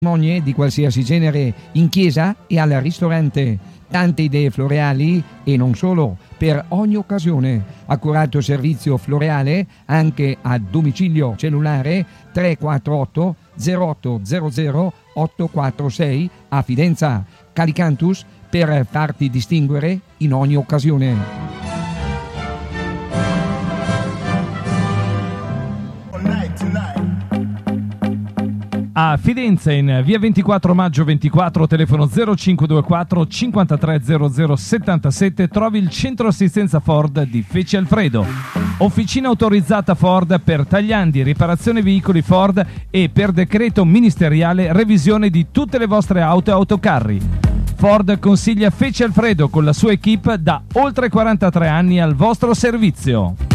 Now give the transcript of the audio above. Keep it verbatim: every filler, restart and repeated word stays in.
Cerimonie di qualsiasi genere in chiesa e al ristorante. Tante idee floreali e non solo, per ogni occasione. Accurato servizio floreale anche a domicilio. Cellulare tre quattro otto zero otto zero zero otto quattro sei a Fidenza. Calicantus per farti distinguere in ogni occasione. A Fidenza in via ventiquattro maggio ventiquattro, telefono zero cinque due quattro cinquantatré zero zero settantasette, trovi il centro assistenza Ford di Fece Alfredo. Officina autorizzata Ford per tagliandi, riparazione veicoli Ford e per decreto ministeriale revisione di tutte le vostre auto e autocarri. Ford consiglia Fece Alfredo con la sua equipe da oltre quarantatré anni al vostro servizio.